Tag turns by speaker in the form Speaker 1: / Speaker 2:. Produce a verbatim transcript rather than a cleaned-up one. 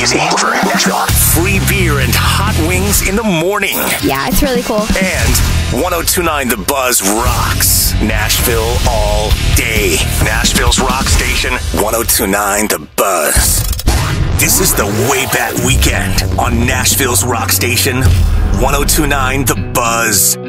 Speaker 1: easy. Over in Nashville. Free beer and hot wings in the morning.
Speaker 2: Yeah, it's really cool.
Speaker 1: And one oh two point nine The Buzz rocks Nashville all day. Nashville's rock station, one oh two point nine The Buzz. This is the Way Back Weekend on Nashville's rock station, one oh two point nine The Buzz.